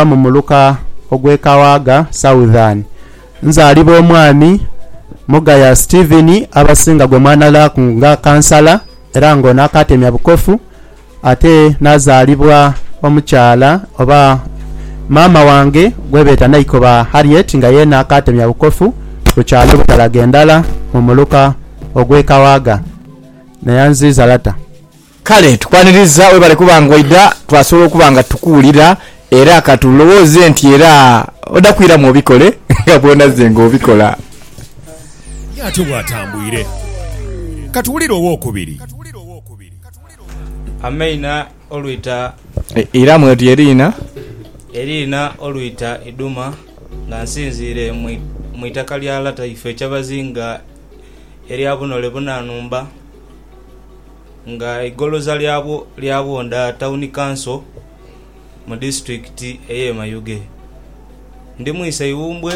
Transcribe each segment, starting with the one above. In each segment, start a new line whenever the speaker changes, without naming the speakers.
mba mu muluka ogw'Ekawaaga Southern. Nzaalibwa omwami Mugaya Steven abasinga gwe mwana laku nga kansala era ngo nakatemya bukofu, ate nazaalibwa omukyala oba mama wange gwebeta Naikoba Harriet nga yena akatemya bukofu kukyalo butalaga endala mu muluka ogw'Ekawaaga nayanziza lata.
Kale tukwaniriza webale kubanga oida twasobola okubanga tukuulira era katulowooze nti era odakwira mu bikole nga bwonaze ng'obikola.
Ate bw'atambwire katuwulire owookubiri.
Ameina olwita
era mweti Erina
olwita Iduma nga nsinziire mu itaka lya lata ife ekyabazinga erya Bunole Bunanumba nga igoloza lyabonda town council mu district eye Mayuge. Ndi Mwisa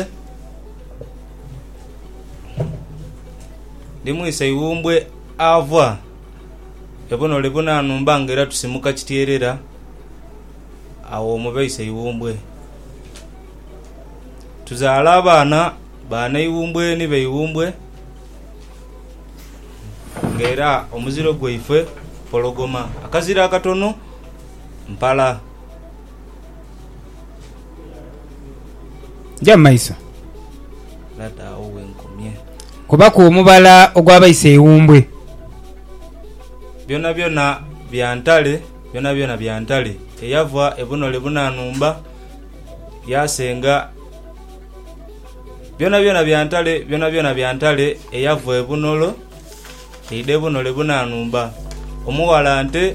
Iwumbwe ava Ebunole Bunanumba ngera tusimuka kitierera awo omubeise Iwumbwe tuzaala abaana baana Iwumbwe ni Iwumbwe ngera omuziro gweife pologoma akazira akatono mpala
Jamaiso
lata owe nkomye
kuba ku omubala ogwabayise Iwumbwe
byona byantale eyava Ebunole Bunanumba yasenga byona byantale eyava Ebunolo ide Bunole Bunanumba omuwalante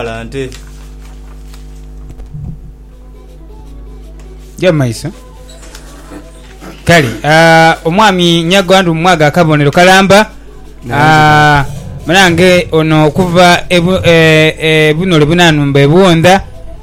Jamaiso kali omwami Nyagwandu mwaga akabonero kalamba Manange ono okuva Bunole Bunanumba ebuwonda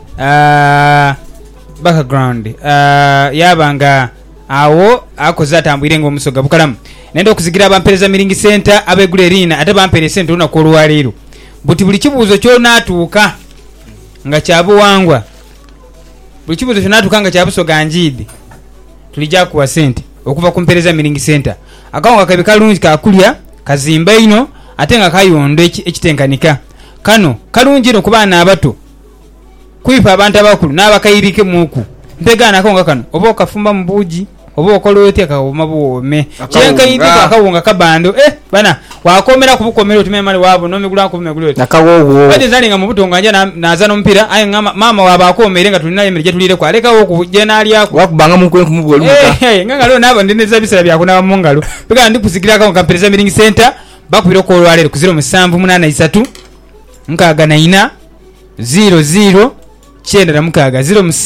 background yabanga awo akoze atambwire ngo omusoga bukalamu nende okuzigira abampereza miringi center abegula Erina ate bampere center unako olwaleero buti buli kibuuzo ky'onaatuuka nga kyabuwangwa buli kibuuzo ky'onaatuuka nga kyabusoga njidi tulijja kuwa sente okuva ku mpereza miringi center akawunga kabe kalungi kakulya kazimba ino ate nga kayondo ekitenkanika kano kalungi no kubaana abato kuipa abantu abakulu n'abakayirike muku mpegana akawunga kano oba okafumba mu buugi oba okoloote akawoma buwome kyenkayirike akawunga kabando bana wakomera kubukomera otumemali wabo nomigula kumegula
nakawowo
bade zalinga mu butonga nja naza nompira aye ngama mama waba akomere nga tulina yemerje tulire kwa aleka wo kujena ali yako
wakubanga mu kwenku mubwoluka
nganga leo nabo ndineza bisala byakuna mungalo pega ndi kusikira akawunga pereza miringi center bakubira ko olwalero ku 0783 nkaga na ina 00 chenda na mkaga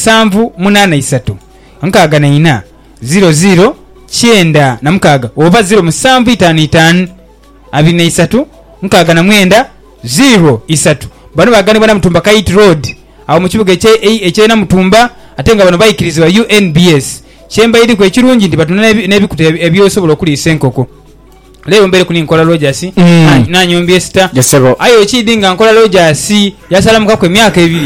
0783 nkaga na ina 00 chenda na mkaga oba 0755 23 nkaga na mwenda 03 bano bagani bwana Mutumba Kite Road aho mu kibuga eche na Mutumba atenga bano bayikirizwa UNBS chemba iri kwe kirungi ndi batuna nebikuta ebyosobola okulisa enkoko leo mbere kuni nkola Rogers na nyombi star ayo chidinga nkola Rogers yasalamu kakwe myaka 2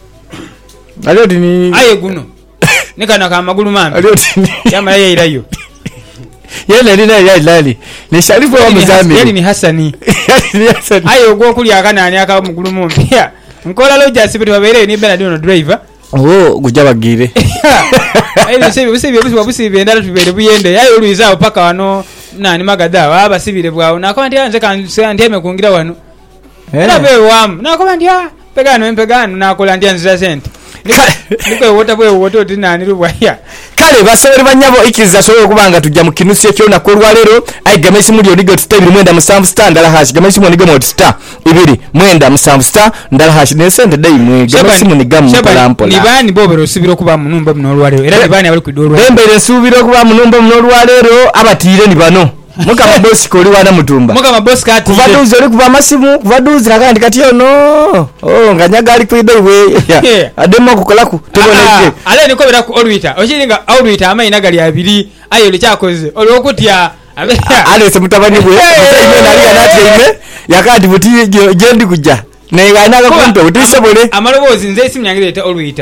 alio dini
ayo guno nikana ka magulu mama
alio dini
yama irayo
yele lina yali ni Sharifu wa Mzambi
yali ni Hasani ayo gwo kuli akana ani aka mugulu mumpia nkola Rogers bitu babere ni Bernard driver gujabagire ayo sebi ndala tubere buyende ayo luiza paka wano nani magada abasibire bwawo nako ndi anze kan ndeme kungira wano era bewe wam nako ndi pegano nakola ndi anze sente niko wota oti nani rubwaya
kale basebere banyabo ikiza so kubanga tujja mu kinusi ekyo nakolwa lero ai gamesi muri onigo tutabiri mwenda musambu star ndala hashi gamesi muri gamo star ibiri mwenda musambu star ndala hashi ne sente dai mwe gamesi muri gamu parampola
nibani bobero subiro kuba munumba munolwa lero era nibani abali kudolwa
bembere subiro kuba munumba munolwa lero abatire ni bano muka mabosi koli wana Mutumba
muka mabosi kati
kuvaduza oli kuva masimu kuvaduza kandi kati ono nganyaga ali kwida iwe ademo kukolaku tuboneke
ale niko bera ku Olwita okiringa Olwita amaina gali abiri ayo likyakoze oli okutya
ale se mutabani bwe ime nali anatime yakati buti gendi kujja ne nganaga kunto utisebole
amalobozi nze simu nyangireta Olwita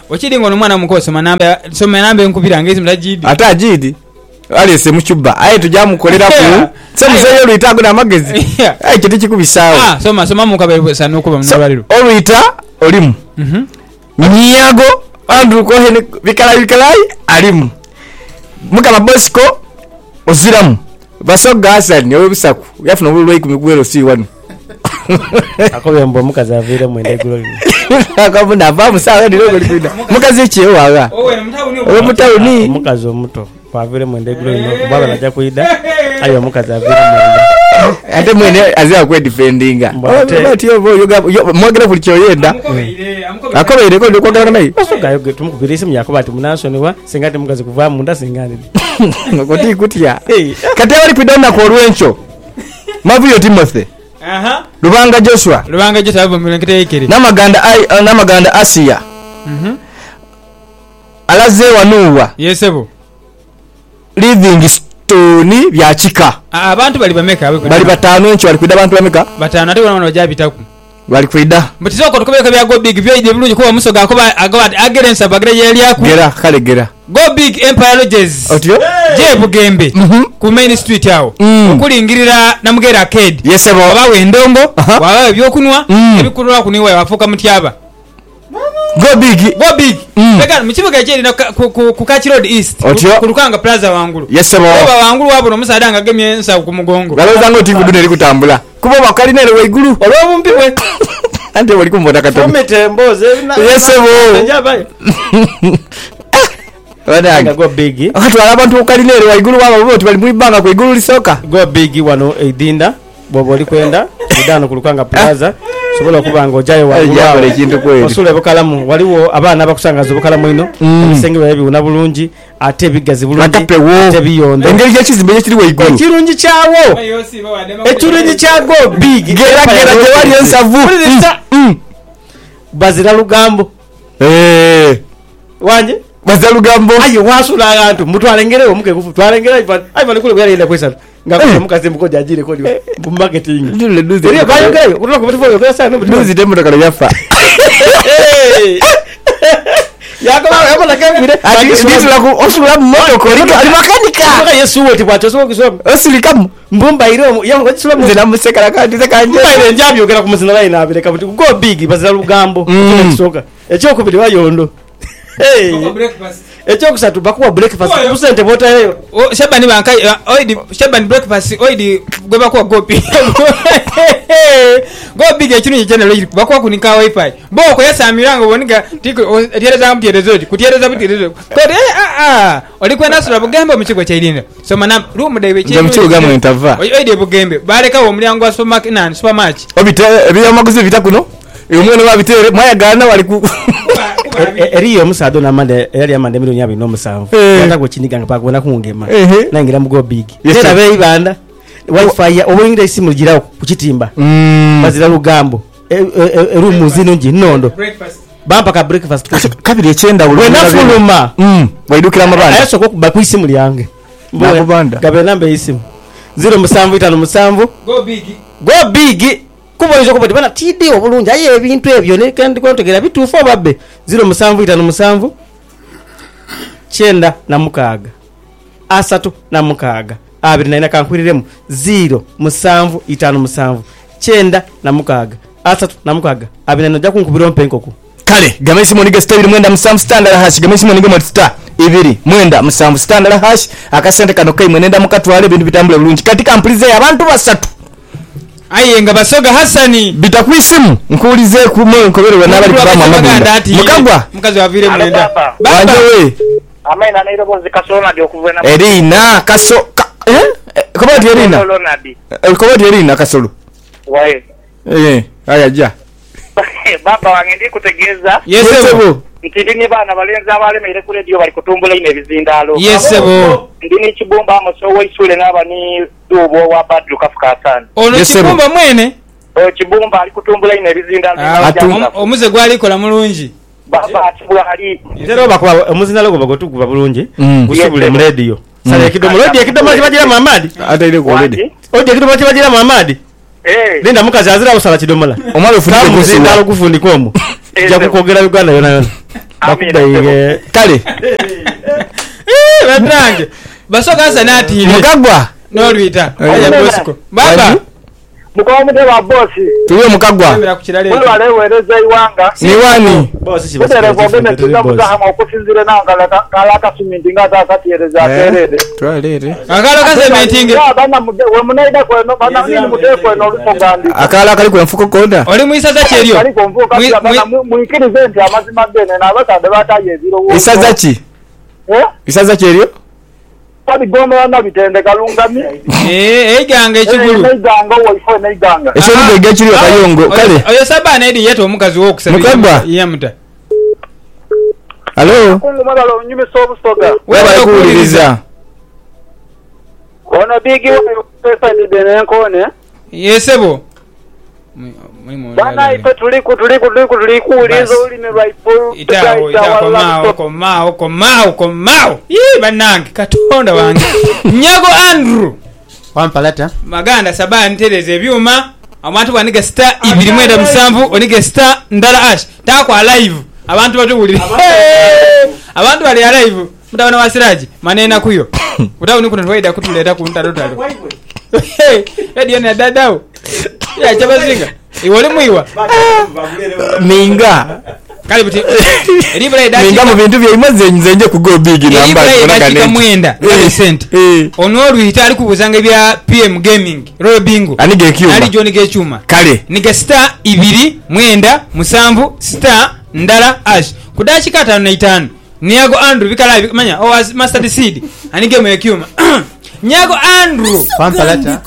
okiri ngono mwana muko soma namba enkubira ngezi mtajidi
ate ajidi alese muchuba aye tujamukolera ku semuzeyo lwitago na magezi aye kiti kikubisawo
soma mukabe sana okuba mnabaliro
olwita olimu nyiyago andu ko hene bikalai alimu mukama bosco oziramu basoga Hassan owe bisaku yafuna bulwe kumigwero si wanu
akobembo mukazi avire mwende gulo
akabuna ava musawe ndiro golipida mukazi chewaga owe mutawuni
mukazi omuto kwavire mwende gulo no baba najja kuida ayo mukazi avire mwende
ate mwene azia kwe defendinga bati yo mwagera kulicho yenda akobeire ko ndiko kwagala nayi
basoga yoge tumukubira isimu yako bati munasoni wa singati mukazi kuva munda singani
ngoti kutya kati wali pidona ko lwencho mavuyo Timothy Lubanga Joshua
abo mulengete yekere
namaganda Asia alaze wanuwa
yesebo
living stone byachika
abantu bali bameka
bali batano encho bali kwida abantu bameka
batano ate wana wajabitaku
bali kwida
mutizoko tukobeka bya go big byo ide bulungi ko musoga akoba agerensa bagre yeli yaku
gera kale gera
go big empire lodges
otyo
je bugembe ku main street yawo okulingirira namugera arcade
yesebo
bawe endongo wawe byokunwa ebikulwa kuniwa yafuka mutyaba
go big
bega mukibuga cyeri ku Kachi Road East ku Lukanga Plaza wangulu
yesebo
baba wangulu wabo nomusaada ngagemye ensa ku mugongo
baloza ngo tingu dune likutambula kubo bakali nere weigulu
olwobumpi we
ande wali kumbona katomi
komete mboze
yesebo
njaba
wadanga
go big
akatu abantu ukali nere weigulu wabo boti bali muibanga ku igulu lisoka
go big wano edinda bobo likwenda kudano ku Lukanga Plaza sobola kubanga ojaye
wangulu ekintu kweli
osule bukalamu waliwo abana abakusangaza bukalamu ino ebisenge byabibuna bulungi ate bigazi bulungi ate biyondo
engeri yakizimbe kiri weigulu
ekirungi kyawo ekirungi kyago big
gera wali ensavu
bazira lugambo wanje
bazira lugambo
ayo wasula abantu mutwalengerewo muke kufu twalengera ivan kule bwali ile kwesa ngakho mukaze mkoja ajire kodi mu marketing ndiye bayogeyo kutoka kubitifo yogeyo sana
nduzi demo ndakala yafa
yako na kembire
ndizi la ku osula moto korika ali makanika
mpaka Yesu wote bwacho so kisoma
osilikamu
mbumba iro yango kisoma
nzina musekala kandi zakanje
ile njabyo ogera kumuzina line abireka buti go big bazira lugambo kisoka ekyo kubiri wayondo echokusatu bakuwa breakfast kusente bota eyo
Shabani banka oidi Shabani breakfast oidi gweba kwa gopi go big ekinu cyane lo bakuwa kunika wifi boko yasamirango bonika tiko tiereza mpierezodi kutiereza butierezodi kodi olikwe nasura bugembe mu kigo cyairinda so mana room daiwe
cyairinda mu kigo gamwe ntava
oidi bugembe bareka wo mulyango wa supermarket nan supermarket
obite ebiyo maguzi bita kuno umwana wabitere mwayagana wali ku
eriyo musado na mande yali amande milioni 207 yatako kiniganga pakubona kungema nangira mugo big era beibanda wifi ya obuyingira isimu girao kukitimba bazira lugambo room zino nji nondo bampa ka breakfast
kabiri ekyenda
wena fuluma
waidukira amabanda
ayasoko kuba ku isimu lyange
mbanda
gabe namba isimu 0757 go big kuboizo kubati bana tidi obulungi aye ebintu ebyo ne kandi kwantegera bitufu babbe 0757 chenda na mukaga asatu na mukaga abiri naina kankwiremu 0757 chenda na mukaga asatu na mukaga abiri naina ja kunkubira ompenkoku
kale gamesi moniga stabili mwenda musambu standard hash gamesi moniga mwenda ibiri mwenda musambu standard hash akasente kano kai mwenenda mukatwale bintu bitambule bulungi katika amplize abantu basatu
ayenga basoga Hassani
bitakwisimu nkulize kumwe nkoberwa nabali kubama amagunda mukagwa
mukazi wavire mwenda
baba we
amaina nairo bozi kasona dio kuvena
erina kaso kobati erina kobati erina kasolo
wae
ayaja
baba wange ndi kutegeza
yesebo
ntidini bana balenza abale mere kule dio bali kutumbula ine bizindalo
yesebo
ndini kibomba amosowo isule naba ni dubo wa badru kafuka sana
ono kibomba mwene
kibomba ali kutumbula ine bizindalo
omuze gwali kola mulungi
baba atibula ali
zero bakwa omuzindalo goba gotukuba bulungi gusubule mu radio sale kidomo radio kidomo kibajira Muhammad
ata ile ko radio
odi kidomo kibajira Muhammad linda mukazi azira usala kidomola
omalo
fundiko muzindalo kufundikomo ja kukogera Uganda yona bakubaire
kale
bannange basoka sanati
mukagwa
n'oluyita aya bosco baba
mukomute wa bosi
tuwe mukagwa
emera ku kirale
wewe alewereza iwanga
ni wani
kutere kwogene tuzamuzahamu okusinzire nanga kalaka siminti nga takatiereza aterere
twalere
akalo kasementinge
bana we munaida kweno bana nini muteko kweno olufogandi
akala kali kwa mfuko konda
oli mwisaza kyeryo
kali konvuka bana muikirize nti amazima gene n'abasande bataye ebiro
isaza ki isaza kyeryo
kali gomera nabitende kalungami
eiganga ekigulu
neiganga woifo neiganga
esho nigega kiri akayongo kale
oyo sabana edi yeto omukazi wokusabira yamuta
alo
kungumala onyumisa obusoga
wewe kuuliriza
ono bigi wewe pesa ni benenkone
yesebo
bana ife tulikuuliza ulimi lwaifulu
komao bannange katonda wange nyago andrew
wampalata
maganda sabani ntereza ebyuma abantu banige star 2.7 onige star ndala ash takwa live abantu batuwulire abantu bali live mutabana wa Siraji manena kuyo utauni kuna twaida kutuleta kuntalotalo radio na dadao ya chabazinga iwole muiwa
minga
kali buti libra idaki
minga mu bintu bye imaze nzenje ku go big namba
kuna mwenda cent onolu itali kubuzanga bya PM gaming royal bingo
anige kyuma
ali John Gechuma
kale
nige star 2.7 star ndala ash kudachi kata na 5 niago Andrew bikala manya o master seed anige mu kyuma nyago Andrew
wampalata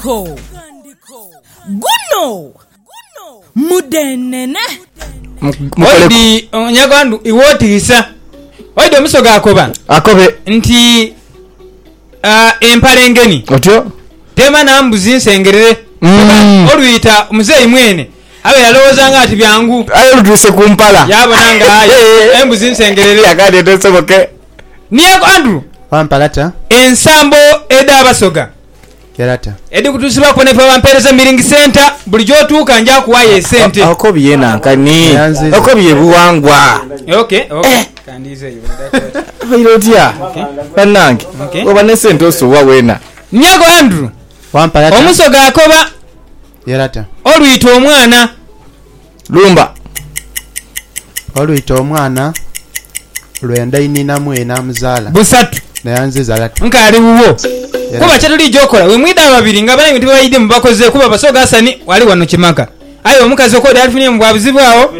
guno mudenene
Oidi nyago Andrew iwotisa oidi omusoga akoba
akobe
nti empalengeni
otyo
tema na mbuzi nsengerere oluyita muzeyi mwene abe yalowooza nga ati byangu
ayo lutuse kumpala
yabonanga embuzi nsengerere
yakade tosoboke
niago Andrew
wampalata
ensambo edabasoga
yarata
edi kutusiba kone pa bampereza miringi center buli jotuuka nja kuwaye sente
akobi yena nkani akobi yebuwangwa
okay kandize yo
bayirotya banange oba ne sente osowa wena
nyago Andrew
wampalata
omusoga akoba
yarata
oluyita omwana
lumba
oluyita omwana lwenda inina mwena muzala
busatu
nayanziza lati
nkali wuwo kuba kyatuli jokola we mwida babiri nga bana bintu bayide mubakoze kuba basoga asani wali wano kimaka ayo omukazi okode alifunye mu bwabuzibwawo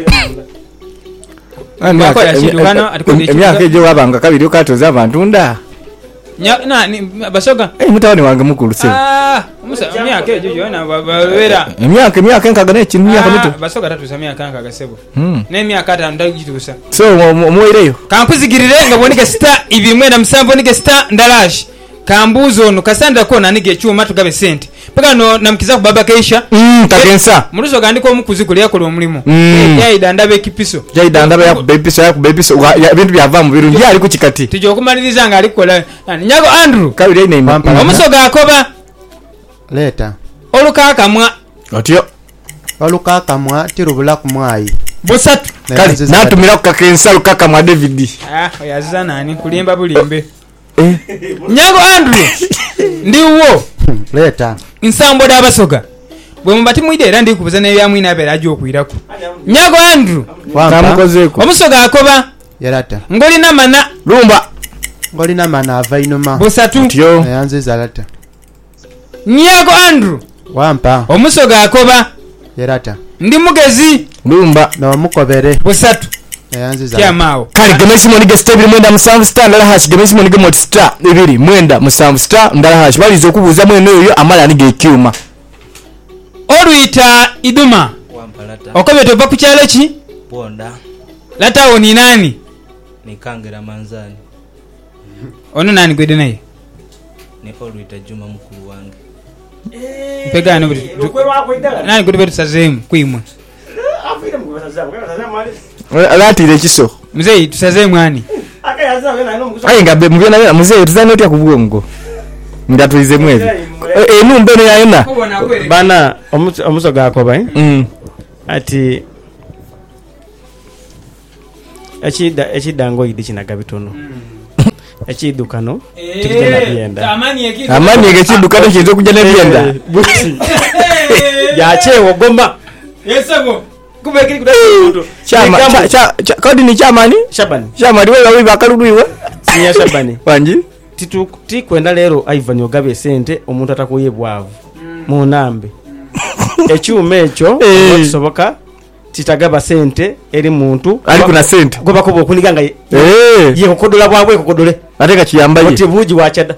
emyaka ejo wabanga kabiri okatoza abantu nda
basoga
mutawani wange mukulu se
emyaka ejo yona babera
emyaka enkaga n'ekintu myaka mito
basoga tatuusa myaka nkaga sebo n'emyaka 5 ndagituusa
so muweireyo
kankuzigirire nga bwonike star 2.7 nige star ndalash kambuzo no kasanda ko nanige ekyuma tugabe sente paka no namkiza kubaba keisha
tagensa
muruso gandiko omukuzi kuli yakola omulimu yaida ndabe ekipiso
yaida ndabe ya bebiso ebintu byava mu birungi yali ku kikati
tije okumaliriza nga alikola nyago Andrew
kabiri ine impampa
omusoga akoba
leta
olukakamwa
otyo
olukakamwa tirubula kumwayi
busatu
kali natumira kukakensa lukakamwa David
oyaziza nani kulimba bulimbe nyago Andrew ndiwo
leta
nsambo dabasoga bwe mubati mwide era ndi kubuza ne byamwina abera ajo okwirako nyago Andrew
wamukozeko
omusoga akoba
yarata
ngolina mana
lumba
ngolina mana ava inuma
busatu
tyo
nayanziza lata
nyago Andrew
wampa
omusoga akoba
yarata
ndi mugezi
lumba
n'omukobere
busatu
nayanziza
kyamaawo
kali gemesi monige star 2.7 star ndala hash gemesi monige mot star 2.7 star ndala hash balizo kubuza mwene oyo amala nige ekyuma
oluyita iduma
wampalata
okobe tova ku kyalo ki
ponda
latawo ni nani
nikangera manzani
ono nani gwede naye
ne oluyita Juma mukulu wange
mpegano nani gwede betu sazemu kwimwe
latire kiso
muzeyi tusazemu ani
ayi nga be mubyo na muzeyi tuzana otya kubwongo ndatuize mwezi enumba eno yayona
bana omusoga akoba ati ekidda ngoidi kinaga bitono ekiddukano tikijja nabyenda
amaanyi ekiddukano kiyinza okujja nebyenda
busi yakyewo
kodi ni chamani shabani wewe wiba akaludwiwe
sinya shabani
wanji
tikwenda leero Ivan ogabe sente omuntu atakuye bwavu munambe ekyuma ekyo kisoboka titagaba sente eri muntu
ali kuna sente
goba kuba okuniganga ye kokodola bwabwe kokodole
ateka kiyambaye
oti buji wachada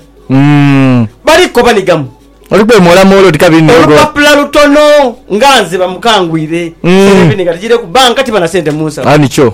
bali ko banigamu
olikwe mola molo tikabiri nego
olupapula lutono nganze bamukangwire sebini gatijire ku banka tibana sente musa
ani cho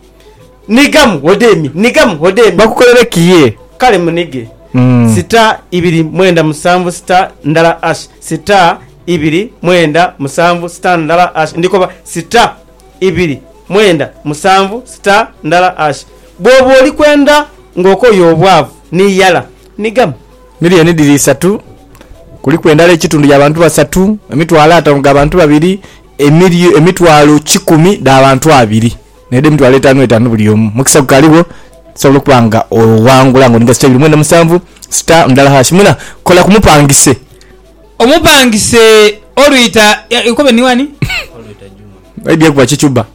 nigamu odemi
bakukolere kiye
kale munige sita 2 mwenda musanvu sita ndala ash sita 2 mwenda musanvu sita ndala ash ndikoba sita 2 mwenda musanvu sita ndala ash bobo olikwenda ngoko yobwavu ni yala nigamu
miliyoni 3 kulikwendala ekitundu y'abantu 3 emitwalo 5 ng'abantu 2 emitwalo 10 d'abantu 2 nede emitwalo 5 buli omu mukisa kukaliwo sobola okubanga owangula ng'olinga sita 2 mwenda musanvu sita ndala hash muna kola kumupangise
omupangise oluyita ikobe ni wani
ebye kuba kichuba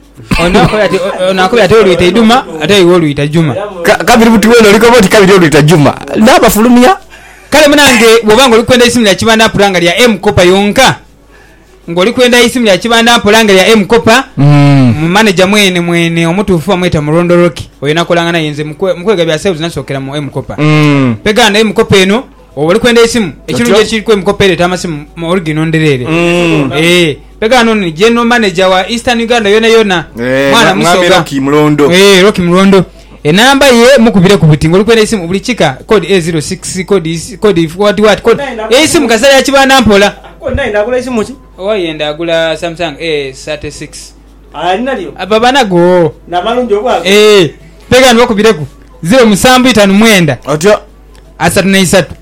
onakobe ate oluyita iduma ate iwe oluyita juma
kabiri buti weno oliko boti kabiri oluyita juma n'abafulumya
kale munange bwobanga olikwenda isimu lya kibanda pulanga lya M-Kopa yonka ng'olikwenda isimu lya kibanda pulanga lya M-Kopa mu manager mwene omutuufu amweta mulondoloki oyo nakolanga naye nze mukwega bya sales nasokera mu M-Kopa pegana M-Kopa eno olikwenda isimu ekirungi ekiri ku M-Kopa ereta amasimu mu original nderere pegana ono ni general manager wa Eastern Uganda yona mwana musoga Rocky Mulondo enamba ye mukubire ku butingo olikwenda isimu buli kika code A06 code what code isimu kasala ya kibanda mpola
konna indagula isimu ki
oyenda agula Samsung A36
alinalyo
ababa nago
namalungi obwago
pega ndibakubire ku 0759
otyo
asatu na isatu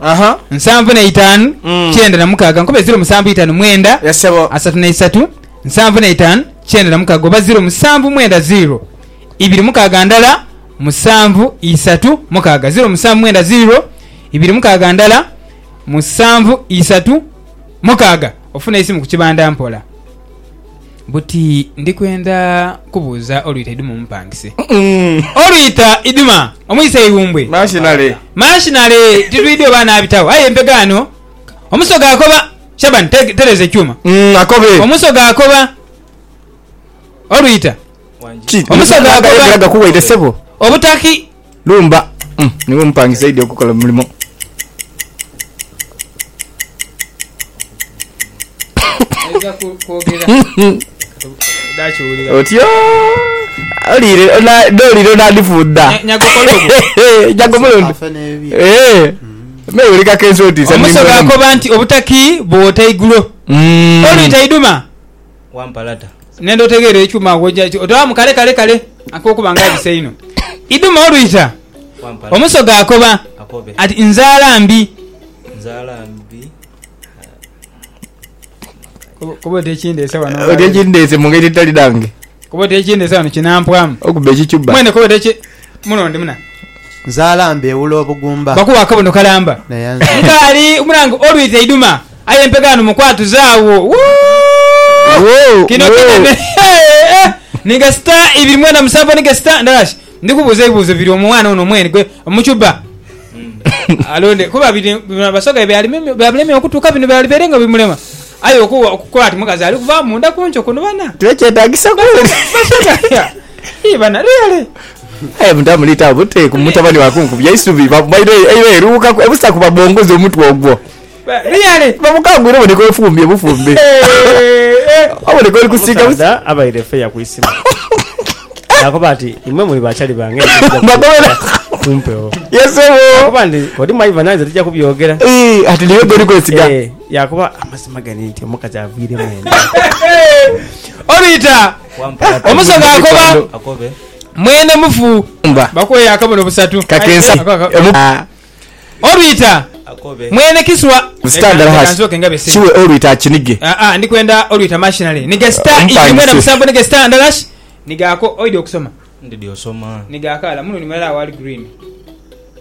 75 kyenda na mukaga nkobe 0759
yasebo
asatu na isatu 75 kyenda na mukaga oba 0710 ibiri mukaga ndala musanvu isatu mukaga 0710 ibiri mukaga ndala musanvu isatu mukaga ofuna isimu ku kibanda mpola buti ndikwenda kubuuza oluyita iduma omupangise oluyita iduma omuyisa iwumbwe mashinale titwidde oba naabitawo aye empegano omusoga akoba shaban tereza ekyuma
akobe
omusoga akoba oluyita omusoga akoba
kuwaite sebo
obutaki
lumba niwe mpangise idi okukola mulimo otyo olire onadifuda nyagomulundi mewulika kensotisa
omusoga akoba nti obutaki bwotaigulo oluyita iduma
wampalata
nendo otegeera ekyuma otawa mukale akokuba nga biseino iduma oluyita omusoga akoba ati nzaala mbi kuba tekindese wano
tekindese mungeri tali dange
kuba tekindese wano kinampwamu
okuba ekicuba
mwene kuba teki munondi muna
nzaala mbi ewula obugumba
bakuba akabono kalamba nkali omulanga oluyita iduma aye empegano mukwatuzaawo kino kinene niga star 2 mwenda musanvu niga star ndash ndikubuuza ebibuuzo biri omwana ono mwene gwe omucuba alonde kuba basoga byabulemi okutuuka bino byaliberenga bimulema ayo okukola ati mukazi ali kuva munda kuncho kuno bana
twekyetagisa
basoga bana really
mutamulita bute ku mutabani wakunkubya isubi eruuka ebusa ku babongozi omutwe ogwo
really
bamukangwire oboneka efumbi ebufumbi oboneka oli kusiga
abaire feya ku isimu yakoba ati imwe muli bachali bange kumpewo
yesebo
kubandi kodi maiva nazo tijja kubyogera
ati niwe goli kwesiga
yakoba amasima gani nti omukazi avire mwene
oluyita omusoga akoba mwene mufu bakoye akabono busatu
kakensa
oluyita mwene kiswa
kiwe oluyita akinige
ndikwenda oluyita mashinale niga star 2 mwenda musanvu niga star ndalash nigako oide okusoma
ndidi osoma
nigakala muno nimala wali green